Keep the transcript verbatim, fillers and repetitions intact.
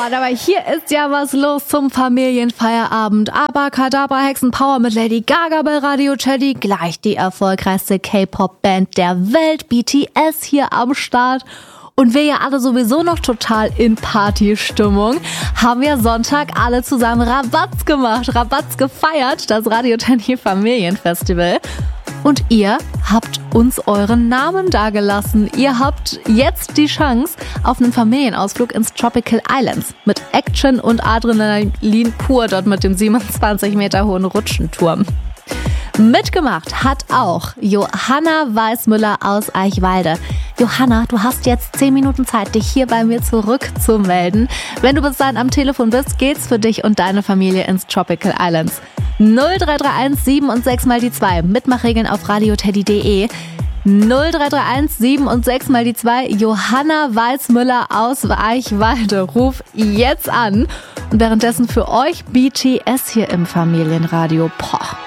Mann, aber hier ist ja was los zum Familienfeierabend. Abacadabra Hexenpower mit Lady Gaga bei Radio Teddy. Gleich die erfolgreichste K-Pop-Band der Welt, B T S, hier am Start. Und wir ja alle sowieso noch total in Partystimmung, haben ja Sonntag alle zusammen Rabatz gemacht, Rabatz gefeiert, das Radio Teddy Familienfestival. Und ihr habt uns euren Namen dagelassen. Ihr habt jetzt die Chance auf einen Familienausflug ins Tropical Islands mit Action und Adrenalin pur, dort mit dem siebenundzwanzig Meter hohen Rutschenturm. Mitgemacht hat auch Johanna Weißmüller aus Eichwalde. Johanna, du hast jetzt zehn Minuten Zeit, dich hier bei mir zurückzumelden. Wenn du bis dahin am Telefon bist, geht's für dich und deine Familie ins Tropical Islands. null drei drei eins sieben und sechs mal die zwei. Mitmachregeln auf radioteddy punkt de. null drei drei eins sieben und sechs mal die zwei. Johanna Weißmüller aus Eichwalde. Ruf jetzt an. Und währenddessen für euch B T S hier im Familienradio. Poh.